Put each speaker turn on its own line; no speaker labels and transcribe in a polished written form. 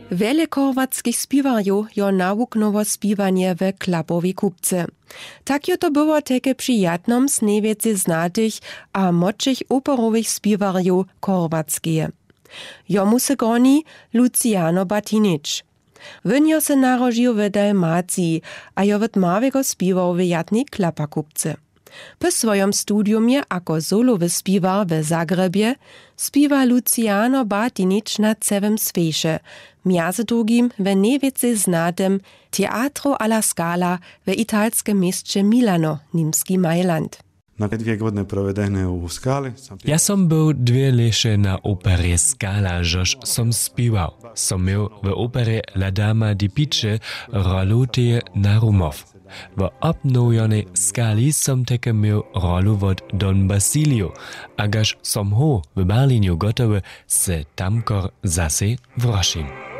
Wiele chorvatskich spiwarjów jo nawuknowo spiwanie w Klapowej Kupce. Tak jo to było takie przyjatnom z najwięcej znatych a moczych operowych spiwarjów chorvatskie. Jomu se goni Luciano Batinic. Wynjo se narodził w Dalmacii, a jo od małego spiwał w jatnej Klapakupce. Po swojom studiumie ako solowy spiwar w Zagrebie spiwa Luciano Batinic na całym świecie, między drugim w najwięcej znatym Teatro alla Scala w italskim mieście Milano, niemski Mailand.
Na 2 godne provedene u Skali.
Ja som był 2 leše na operie Scala, žož som spiwał. Som miał w operie La Dama di Pice rolu teje Narumov. W obnovjonej Skali som také miał rolu od Don Basilio, agaž som ho w Berlinu gotowy se tamkor zase vrošim.